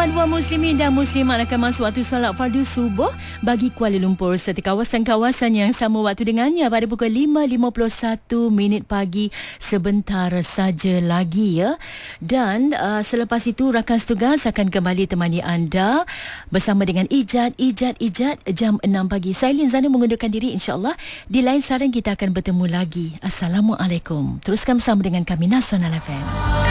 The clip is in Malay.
Semua muslimin dan muslimat akan masuk waktu solat fardu subuh bagi Kuala Lumpur serta kawasan-kawasan yang sama waktu dengannya pada pukul 5.51 pagi sebentar saja lagi ya. Dan selepas itu rakan setugas akan kembali temani anda bersama dengan Ijat jam 6 pagi. Saya Lin Zana mengundurkan diri, insya-Allah di lain saran kita akan bertemu lagi. Assalamualaikum. Teruskan bersama dengan kami Nasional FM.